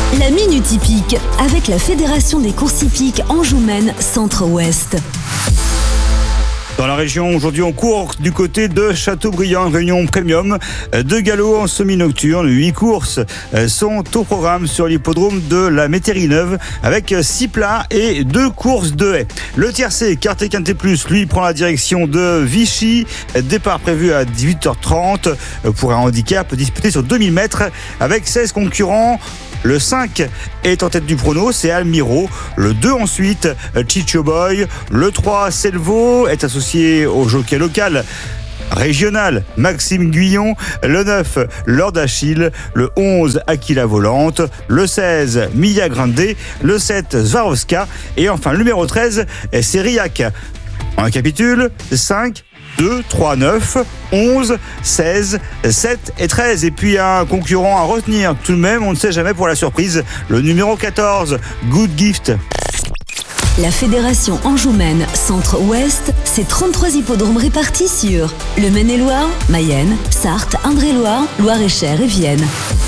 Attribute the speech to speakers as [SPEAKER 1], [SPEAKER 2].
[SPEAKER 1] La Minute Hippique avec la Fédération des courses hippiques Anjou-Maine Centre-Ouest.
[SPEAKER 2] Dans la région, aujourd'hui, on court du côté de Châteaubriand, réunion premium de galop en semi-nocturne. 8 courses sont au programme sur l'hippodrome de la Métairie-Neuve avec 6 plats et 2 courses de haies. Le tiercé, Quartet Quintet Plus, lui, prend la direction de Vichy. Départ prévu à 18h30 pour un handicap disputé sur 2000 mètres avec 16 concurrents. Le 5 est en tête du prono, c'est Almiro. Le 2 ensuite, Chicho Boy. Le 3, Selvo, est associé au jockey local régional Maxime Guyon. Le 9, Lord Achille. Le 11, Aquila Volante. Le 16, Mia Grande. Le 7, Swarovska. Et enfin, le numéro 13, c'est Riac. On récapitule, 5, 2, 3, 9, 11, 16, 7 et 13. Et puis un concurrent à retenir tout de même, on ne sait jamais pour la surprise, le numéro 14, Good Gift.
[SPEAKER 1] La Fédération Anjou-Maine Centre-Ouest, c'est 33 hippodromes répartis sur le Maine-et-Loire, Mayenne, Sarthe, Indre-et-Loire, Loire-et-Cher et Vienne.